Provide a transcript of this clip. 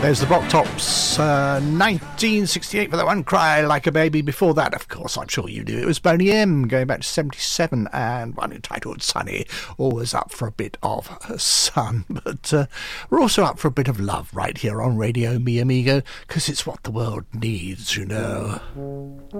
There's the Block Tops, 1968 for that one, Cry Like a Baby. Before that, of course, I'm sure you knew, it was Boney M, going back to 77, and one entitled Sunny, always up for a bit of sun. But we're also up for a bit of love right here on Radio Mi Amigo, because it's what the world needs, you know.